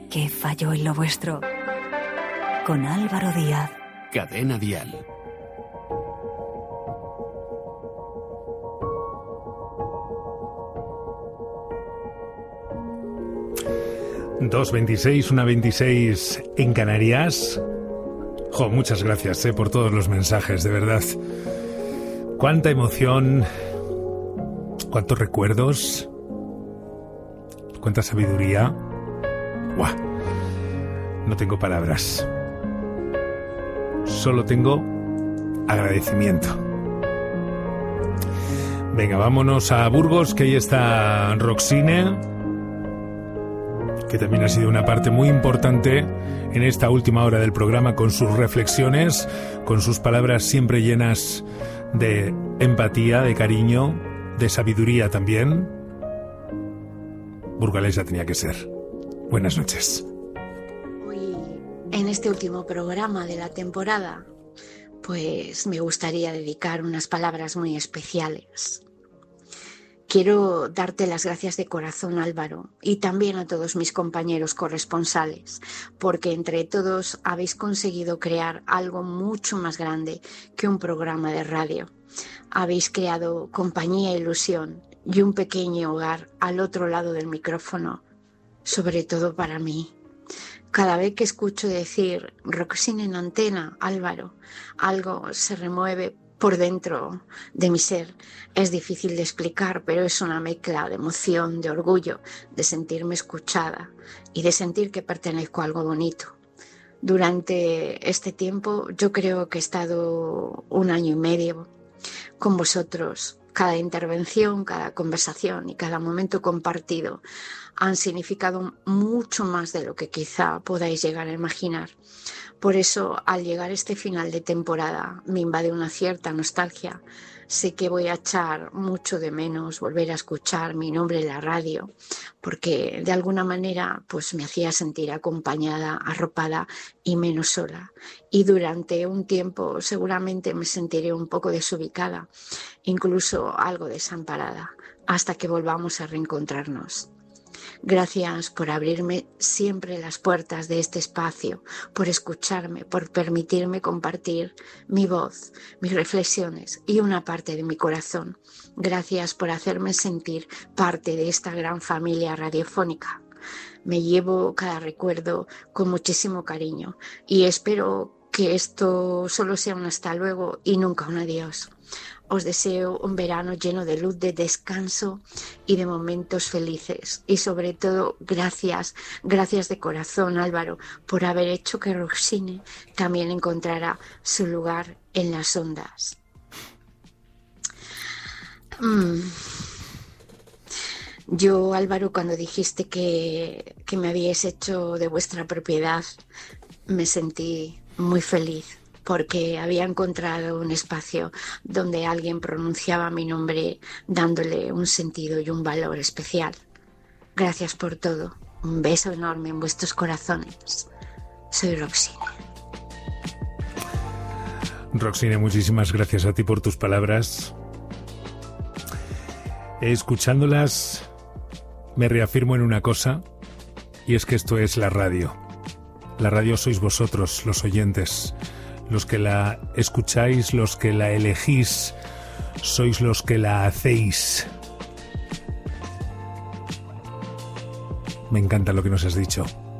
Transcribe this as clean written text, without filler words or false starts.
¿Qué falló en lo vuestro? Con Álvaro Díaz. Cadena Dial. Dos 26, una 26 en Canarias. Muchas gracias por todos los mensajes, de verdad. Cuánta emoción, cuántos recuerdos, cuánta sabiduría. ¡Buah! No tengo palabras. Solo tengo agradecimiento. Venga, vámonos a Burgos, que ahí está Roxine, que también ha sido una parte muy importante en esta última hora del programa, con sus reflexiones, con sus palabras siempre llenas de empatía, de cariño, de sabiduría también. Burgalesa tenía que ser. Buenas noches. Hoy, en este último programa de la temporada, pues me gustaría dedicar unas palabras muy especiales. Quiero darte las gracias de corazón, Álvaro, y también a todos mis compañeros corresponsales, porque entre todos habéis conseguido crear algo mucho más grande que un programa de radio. Habéis creado compañía e ilusión y un pequeño hogar al otro lado del micrófono, sobre todo para mí. Cada vez que escucho decir Roxine en antena, Álvaro, algo se remueve por dentro de mi ser. Es difícil de explicar, pero es una mezcla de emoción, de orgullo, de sentirme escuchada y de sentir que pertenezco a algo bonito. Durante este tiempo yo creo que he estado 1 año y medio con vosotros. Cada intervención, cada conversación y cada momento compartido han significado mucho más de lo que quizá podáis llegar a imaginar. Por eso, al llegar este final de temporada, me invade una cierta nostalgia. Sé que voy a echar mucho de menos volver a escuchar mi nombre en la radio, porque de alguna manera pues me hacía sentir acompañada, arropada y menos sola. Y durante un tiempo seguramente me sentiré un poco desubicada, incluso algo desamparada, hasta que volvamos a reencontrarnos. Gracias por abrirme siempre las puertas de este espacio, por escucharme, por permitirme compartir mi voz, mis reflexiones y una parte de mi corazón. Gracias por hacerme sentir parte de esta gran familia radiofónica. Me llevo cada recuerdo con muchísimo cariño y espero que esto solo sea un hasta luego y nunca un adiós. Os deseo un verano lleno de luz, de descanso y de momentos felices. Y sobre todo, gracias de corazón, Álvaro, por haber hecho que Roxine también encontrara su lugar en las ondas. Yo, Álvaro, cuando dijiste que me habíais hecho de vuestra propiedad, me sentí muy feliz, porque había encontrado un espacio donde alguien pronunciaba mi nombre dándole un sentido y un valor especial. Gracias por todo. Un beso enorme en vuestros corazones. Soy Roxine. Roxine, muchísimas gracias a ti por tus palabras. Escuchándolas, me reafirmo en una cosa, y es que esto es la radio. La radio sois vosotros, los oyentes. Los que la escucháis, los que la elegís, sois los que la hacéis. Me encanta lo que nos has dicho.